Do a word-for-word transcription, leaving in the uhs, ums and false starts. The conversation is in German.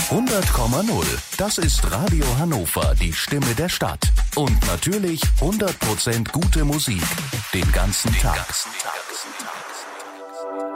hundert Komma null. Das ist Radio Hannover, die Stimme der Stadt. Und natürlich hundert Prozent gute Musik. Den ganzen Tag. Den ganzen Tag.